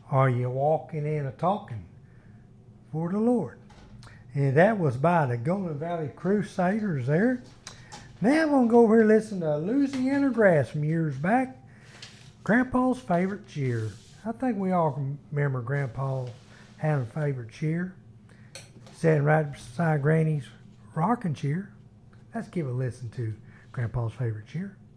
Are you walking and a talking for the Lord? And that was by the Golden Valley Crusaders there. Now I'm going to go over here and listen to Louisiana Grass from years back. Grandpa's favorite cheer. I think we all remember Grandpa having a favorite cheer. Sitting right beside Granny's rocking chair. Let's give a listen to Grandpa's favorite cheer.